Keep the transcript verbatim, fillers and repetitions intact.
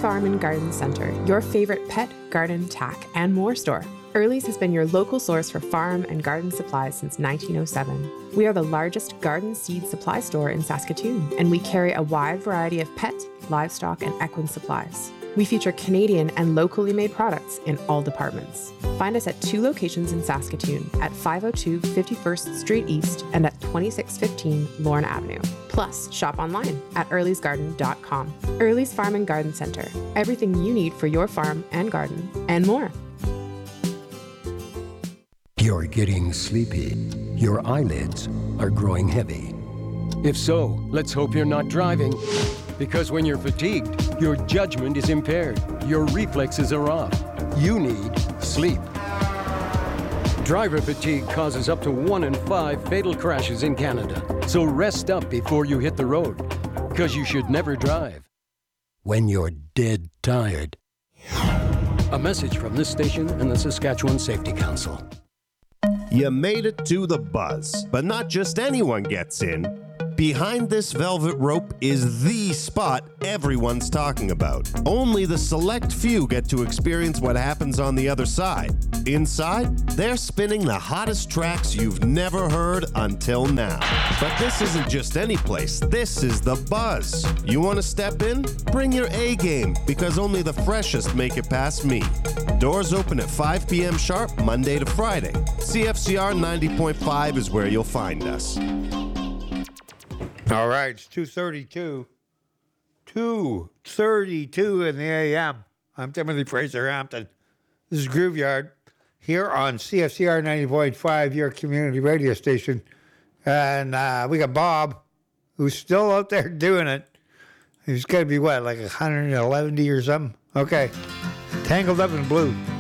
Farm and Garden Center, your favorite pet, garden, tack, and more store. Early's has been your local source for farm and garden supplies since nineteen oh seven. We are the largest garden seed supply store in Saskatoon, and we carry a wide variety of pet, livestock, and equine supplies. We feature Canadian and locally made products in all departments. Find us at two locations in Saskatoon, at five oh two fifty-first Street East and at twenty-six fifteen Lorne Avenue. Plus, shop online at earlys garden dot com. Early's Farm and Garden Center. Everything you need for your farm and garden, and more. You're getting sleepy. Your eyelids are growing heavy. If so, let's hope you're not driving. Because when you're fatigued, your judgment is impaired. Your reflexes are off. You need sleep. Driver fatigue causes up to one in five fatal crashes in Canada. So rest up before you hit the road. Because you should never drive. When you're dead tired. A message from this station and the Saskatchewan Safety Council. You made it to the buzz, but not just anyone gets in. Behind this velvet rope is the spot everyone's talking about. Only the select few get to experience what happens on the other side. Inside, they're spinning the hottest tracks you've never heard until now. But this isn't just any place, this is the buzz. You want to step in? Bring your A game, because only the freshest make it past me. Doors open at five p.m. sharp, Monday to Friday. C F C R ninety point five is where you'll find us. All right, it's two thirty-two. two thirty-two in the A M. I'm Timothy Fraser Hampton. This is Grooveyard here on C F C R ninety point five, your community radio station. And uh, we got Bob, who's still out there doing it. He's got to be, what, like one hundred eleven or something? Okay. Tangled Up in Blue.